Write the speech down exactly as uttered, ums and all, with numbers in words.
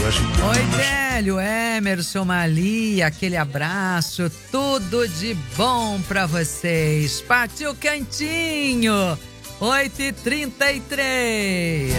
hoje. Oi, Délio, Emerson, Mali, aquele abraço, tudo de bom pra vocês. Partiu Cantinho, oito e trinta e três.